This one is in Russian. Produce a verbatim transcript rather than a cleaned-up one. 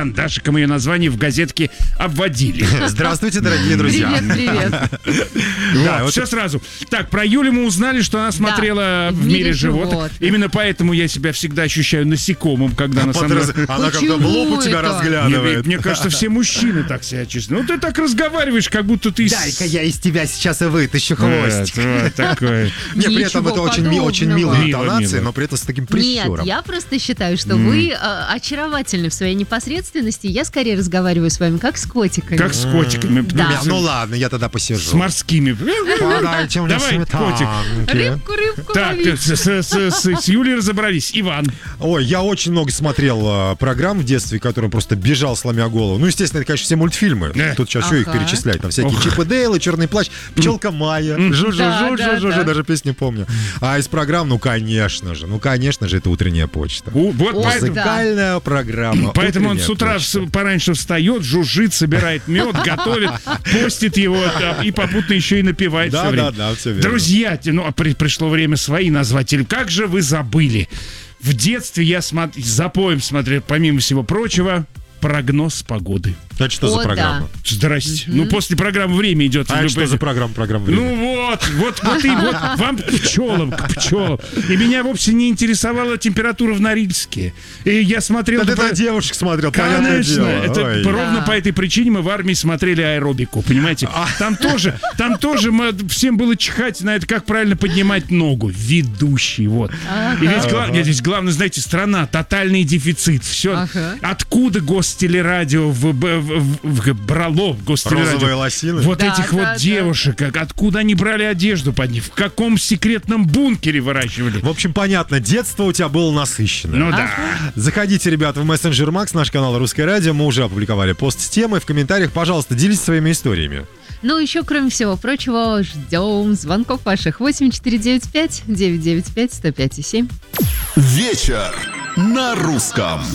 Иван. Дашиком ее название в газетке обводили. Здравствуйте, дорогие друзья. Привет, привет. Да, вот все сразу. Так, про Юлю мы узнали, что она смотрела в мире животных. Именно поэтому я себя всегда ощущаю насекомым, когда она со мной... Она как-то в лоб у тебя разглядывает. Мне кажется, все мужчины так себя чувствуют. Ну, ты так разговариваешь, как будто ты... Дай-ка я из тебя сейчас и вытащу хвостик. Вот такое. Не, при этом это очень милые интонации, но при этом с таким прищуром. Нет, я просто считаю, что вы очаровательны в своей непосредственности. Я скорее разговариваю с вами как с котиками. Как с котиками. Да. Ну ладно, я тогда посижу. С морскими. Подайте мне Давай, котик. Рыбку, рыбку Так, ловить. с, с- с- с Юлей разобрались. Иван. Ой, я очень много смотрел э, программ в детстве, которые просто бежал, сломя голову. Ну, естественно, это, конечно, все мультфильмы. Э. Тут сейчас что их Ага. перечислять? Там всякие Ох. Чип и Дейл, и Черный плащ, Пчелка Майя, Да, да, Жу-жу-жу-жу-жу, да. даже песню помню. А из программ, ну, конечно же, ну, конечно же, это «Утренняя почта». У, вот О, поэтому, Музыкальная программа. поэтому он «Утренняя с утра почта». с- пораньше встает, жужжит, собирает мед, готовит, постит его да, и попутно еще и напевает Да, все время. да, да, все верно. Друзья, те- ну, а при- пришло время свои назвать. Или как же вы забыли? В детстве я смотр... за поем смотрел, помимо всего прочего, прогноз погоды. Это что за О, программа? Здрасте. Ну, после программы «Время» идет. А это что за программа, программа «Время»? Ну вот, вот, вот и вот вам к пчелам, к пчелам. И меня вовсе не интересовала температура в Норильске. И я смотрел... Да ты про- на девушек смотрел, понятное Конечно, дело. это Ой. ровно Да. по этой причине мы в армии смотрели аэробику, понимаете? Там тоже, там тоже мы, всем было чихать на это, как правильно поднимать ногу. Ведущий, вот. И ведь, гла- нет, ведь главное, знаете, страна, тотальный дефицит. Все. Ага. Откуда гостелерадио в, в, в- в- брало гостелерадио? Розовые лосины? Вот Да, этих да, вот да. девушек, как- откуда они брали одежду под них, в каком секретном бункере выращивали. В общем, понятно, детство у тебя было насыщенное. Ну да. Заходите, ребята, в мессенджер Макс, наш канал «Русское радио». Мы уже опубликовали пост с темой. В комментариях, пожалуйста, делитесь своими историями. Ну, еще, кроме всего прочего, ждем звонков ваших. восемь четыре девять пять девять девять пять сто пять и семь. Вечер на русском.